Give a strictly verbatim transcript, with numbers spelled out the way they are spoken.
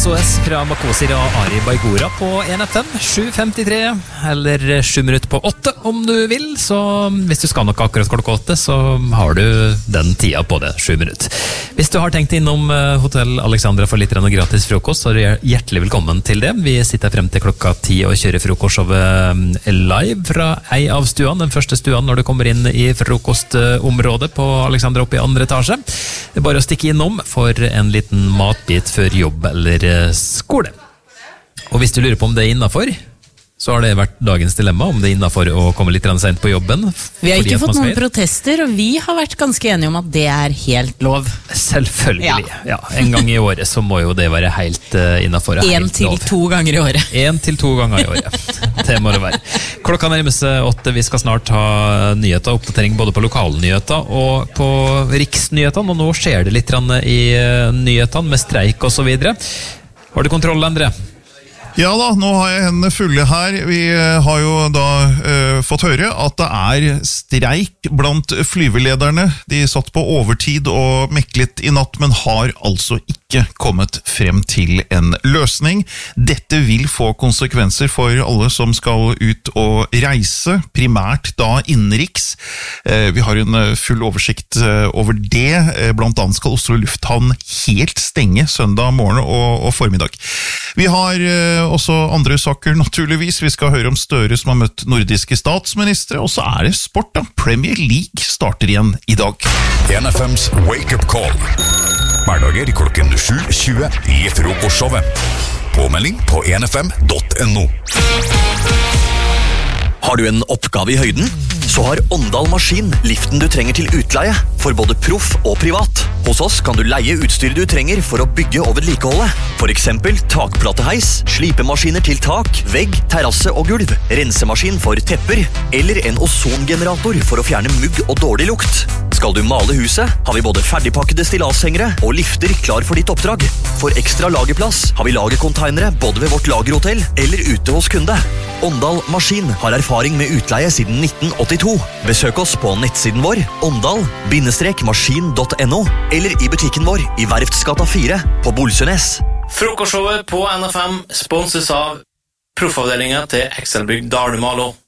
S O S fra Makosir og Ari Baigora på en F M, sju femtitre, eller sju minutter på åtte om du vil, så hvis du skal nok akkurat klokka åtte, så har du den tida på det, sju minutter. Hvis du har tenkt innom Hotell Alexandra for litt gratis frokost, så er du hjertelig velkommen til det. Vi sitter frem til klokka ti og kjører frokostshowet live fra ei av stuene, den første stuene når du kommer inn i frokostområdet på Alexandra oppe i andre etasje. Det er bare å stikke innom for en liten matbit før jobb eller skole. Og hvis du lurer på om det er innenfor, så har det vært dagens dilemma, om det er innenfor å komme litt sent på jobben. Vi har ikke fått noen protester, og vi har vært ganske enige om at det er helt lov. Selvfølgelig, ja. ja. En gang i året så må jo det være helt uh, innenfor. En til lov. to ganger i året. En til to ganger i året. Det må det være. Klokka nærmer seg åtte, vi skal snart ha nyheter, oppdatering både på lokalnyheter og på riksnyhetene, og nå skjer det litt i nyhetene med streik og så videre. Har du kontroll, Endre? Ja da, nå har jeg hendene fulle her. Vi har jo da uh, fått høre at det er streik blant flyvelederne. De satt på overtid og meklet i natt, men har altså ikke kommet frem til en løsning. Dette vil få konsekvenser for alle som skal ut og reise, primært da innenriks. Uh, vi har en full oversikt uh, over det. Uh, blant annet skal Oslo Lufthavn helt stenge søndag morgen og, og formiddag. Vi har uh, også andre saker naturligvis. Vi skal høre om Støre som har møtt nordiske statsministre, og så er det sport da. Premier League starter igjen i dag. en F M's Wake Up Call. Hverdager klokken sju tjue i frokostshowet. Påmelding på en f m punktum n o. Har du en oppgave i høyden? Så har Åndal Maskin liften du trenger til utleie, for både proff og privat. Hos oss kan du leie utstyr du trenger for å bygge og vedlikeholde. For eksempel takplateheis, slipemaskiner til tak, vegg, terrasse og gulv, rensemaskin for tepper, eller en ozongenerator for å fjerne mugg og dårlig lukt. Skal du male huset, har vi både ferdigpakkede stilashengere og lifter klar for ditt oppdrag. For ekstra lagerplass har vi lagercontainere både ved vårt lagerhotell eller ute hos kunde. Åndal Maskin har erfaring med utleie siden nitten åttito. Besøk oss på nettsiden vår åndal maskin punktum n o eller i butikken vår i Verftsgata fire på Bolsønes. Frokostshowet på N F M sponses av proffavdelingen til Excelbygg Dalumalo.